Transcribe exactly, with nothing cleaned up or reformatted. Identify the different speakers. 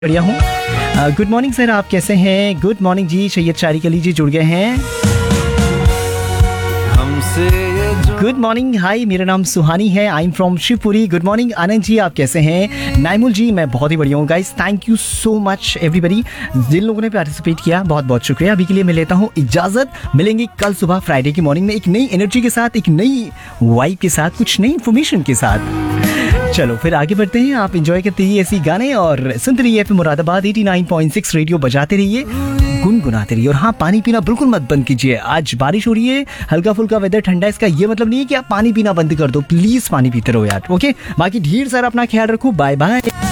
Speaker 1: बढ़िया हूँ। Good morning sir, आप कैसे हैं? गुड मॉर्निंग जी। सैयद शारिक अली जी जुड़ गए हैं। गुड मॉर्निंग, हाय, मेरा नाम सुहानी है, I am from Shivpuri. Good morning Anand ji, आप कैसे हैं? नाइमुल जी, मैं बहुत ही बढ़िया हूँ। Guys, thank you so much everybody, जिन लोगों ने पार्टिसिपेट किया, बहुत बहुत शुक्रिया। अभी के लिए मैं लेता हूँ इजाजत, मिलेंगे कल सुबह फ्राइडे की मॉर्निंग में एक नई एनर्जी के साथ, एक नई वाइब के साथ, कुछ नई इन्फॉर्मेशन के साथ। चलो फिर आगे बढ़ते हैं। आप एंजॉय करते रहिए ऐसी गाने और सुनते रहिए एफएम मुरादाबाद नवासी पॉइंट सिक्स रेडियो बजाते रहिए, गुनगुनाते रहिए। और हाँ, पानी पीना बिल्कुल मत बंद कीजिए। आज बारिश हो रही है, हल्का फुल्का वेदर ठंडा है, इसका ये मतलब नहीं है कि आप पानी पीना बंद कर दो। प्लीज पानी पीते रहो यार, ओके। बाकी ढेर सारा अपना ख्याल रखो। Bye bye.